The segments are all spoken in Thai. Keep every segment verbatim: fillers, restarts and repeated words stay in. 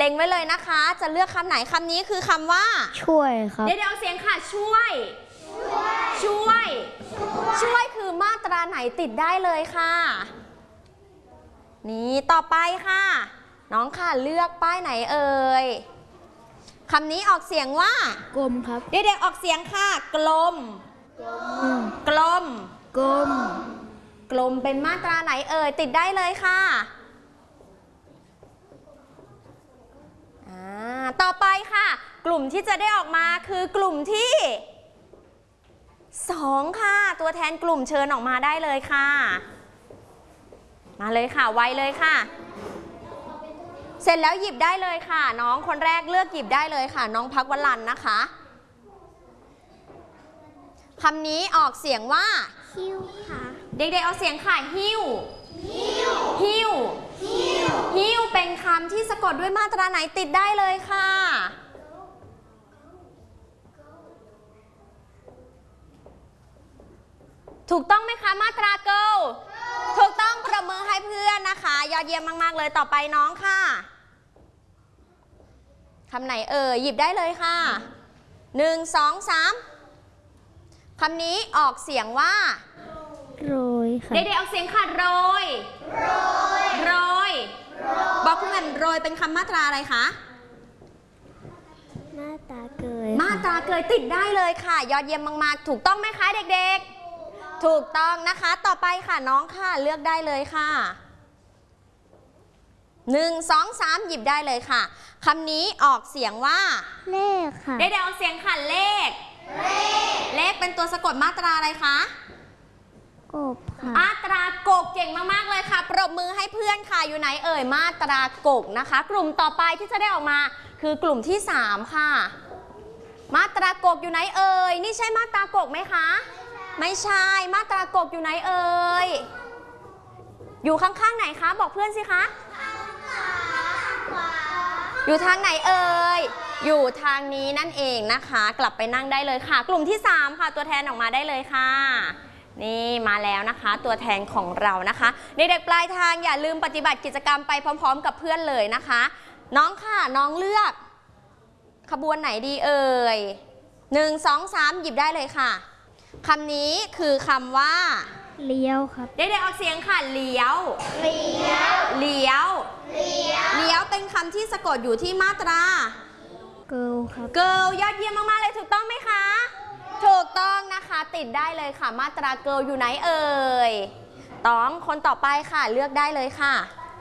เล็งไว้เลยนะคะจะเลือกคำไหนคำนี้คือคำว่าช่วยครับเดี๋ยวเอาเสียงค่ะช่วยช่วยช่วยคือมาตราไหนติดได้เลยค่ะนี่ต่อไปค่ะน้องค่ะเลือกป้ายไหนเอ่ยคำนี้ออกเสียงว่ากลมครับเด็กๆออกเสียงค่ะกลมกลมกลมกลมเป็นมาตราไหนเอ่ยติดได้เลยค่ะต่อไปค่ะกลุ่มที่จะได้ออกมาคือกลุ่มที่สองค่ะตัวแทนกลุ่มเชิญออกมาได้เลยค่ะมาเลยค่ะไวเลยค่ะเสร็จแล้วหยิบได้เลยค่ะน้องคนแรกเลือกหยิบได้เลยค่ะน้องพักวลันนะคะคำนี้ออกเสียงว่าหิ้วค่ะเด็กๆเอาเสียงค่ะหิ้วหิ้วหิ้วหิ้วเป็นคำที่สะกดด้วยมาตราไหนติดได้เลยค่ะถูกต้องไหมคะมาตราเกิลถูกต้องประมือให้เพื่อนนะคะยอดเยี่ยมมากๆเลยต่อไปน้องค่ะคำไหนเอ่ยหยิบได้เลยค่ะหนึ่งสองสามคำนี้ออกเสียงว่าโรยค่ะเด็กๆเอาเสียงค่ะโรยโรยโรยบอกคุณแม่โรยเป็นคำมาตราอะไรคะมาตราเกยมาตราเกยติดได้เลยค่ะยอดเยี่ยมมากๆถูกต้องไหมคะเด็กๆถูกต้องนะคะต่อไปค่ะน้องค่ะเลือกได้เลยค่ะหนึ่งสองสามหยิบได้เลยค่ะคำนี้ออกเสียงว่าเลขค่ะเด็กๆเอาเสียงค่ะเลขเลขเป็นตัวสะกดมาตราอะไรคะกบค่ะมาตรากกเก่งมากๆเลยค่ะปรบมือให้เพื่อนค่ะอยู่ไหนเอ่ยมาตรากกนะคะกลุ่มต่อไปที่จะได้ออกมาคือกลุ่มที่สามค่ะมาตรากกอยู่ไหนเอ่ยนี่ใช่มาตรากกไหมคะไม่ใช่มาตรากกอยู่ไหนเอ่ยอยู่ข้างๆไหนคะบอกเพื่อนสิคะอยู่ทางไหนเอ่ยอยู่ทางนี้นั่นเองนะคะกลับไปนั่งได้เลยค่ะกลุ่มที่สามค่ะตัวแทนออกมาได้เลยค่ะนี่มาแล้วนะคะตัวแทนของเรานะคะเด็กๆปลายทางอย่าลืมปฏิบัติกิจกรรมไปพร้อมๆกับเพื่อนเลยนะคะน้องค่ะน้องเลือกขบวนไหนดีเอ่ยหนึ่งสองสามหยิบได้เลยค่ะคำนี้คือคำว่าเลี้ยวครับเด็กๆออกเสียงค่ะเลี้ยวเลี้ยวเลี้ยวเลี้ยวเป็นคำที่สะกดอยู่ที่มาตราเกิลครับเกิลยอดเยี่ยมมากๆเลยถูกต้องไหมคะถูกต้องนะคะติดได้เลยค่ะมาตราเกิลอยู่ไหนเอ่ยต้องคนต่อไปค่ะเลือกได้เลยค่ะ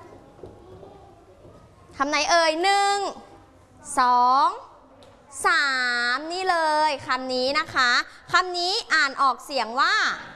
คำไหนเอ่ยหนึ่งสองสามนี่เลยคำนี้นะคะคำนี้อ่านออกเสียงว่า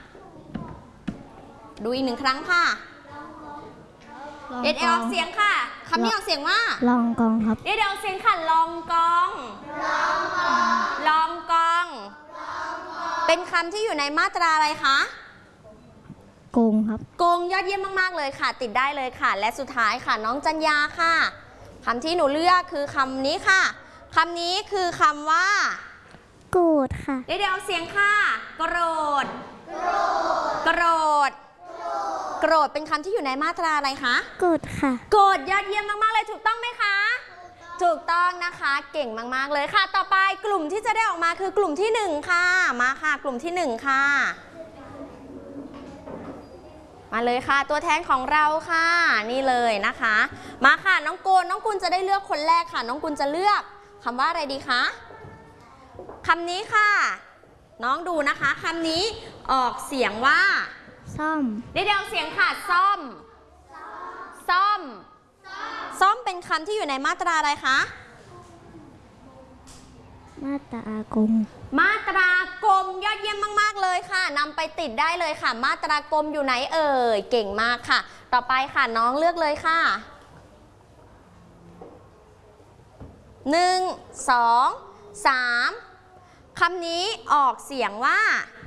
ดูอีกหนึ่งครั้งค่ะเด็ดเอออกเสียงค่ะคำนี้ออกเสียงว่าลองกองครับเด็ดเออกเสียงค่ะลองกองลองกองเป็นคำที่อยู่ในมาตราอะไรคะโกงครับโกงยอดเยี่ยมมากๆเลยค่ะติดได้เลยค่ะและสุดท้ายค่ะน้องจัญญาค่ะคำที่หนูเลือกคือคำนี้ค่ะคำนี้คือคำว่าโกรธค่ะเดี๋ยวเอาเสียงค่ะโกรธโกรธโกรธเป็นคำที่อยู่ในมาตราอะไรคะโกรธค่ะโกรธยอดเยี่ยมมากๆเลยถูกต้องไหมคะถูกต้องนะคะเก่งมากๆเลยค่ะต่อไปกลุ่มที่จะได้ออกมาคือกลุ่มที่หนึ่งค่ะมาค่ะกลุ่มที่หนึ่งค่ะมาเลยค่ะตัวแทนของเราค่ะนี่เลยนะคะมาค่ะน้องกุลน้องกุลจะได้เลือกคนแรกค่ะน้องกุลจะเลือกคำว่าอะไรดีคะคำนี้ค่ะน้องดูนะคะคำนี้ออกเสียงว่าซ่อมเดี๋ยวเสียงค่ะซ่อมซ่อมซ่อมเป็นคำที่อยู่ในมาตราอะไรคะมาตรากงมาตรากลมยอดเยี่ยมมากๆเลยค่ะนำไปติดได้เลยค่ะมาตรากลมอยู่ไหนเอ่ยเก่งมากค่ะต่อไปค่ะน้องเลือกเลยค่ะหนึ่งสองสามคำนี้ออกเสียงว่า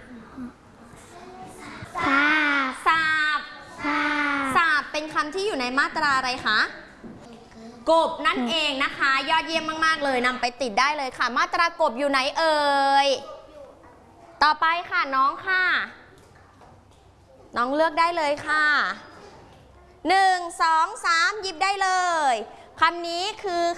สาบสาบสาบเป็นคำที่อยู่ในมาตราอะไรคะกบนั่นเองนะคะยอดเยี่ยมมากๆเลยนำไปติดได้เลยค่ะมาตรากบอยู่ไหนเอ่ยต่อไปค่ะน้องค่ะน้องเลือกได้เลยค่ะหนึ่งสองสามหยิบได้เลยคำนี้คือ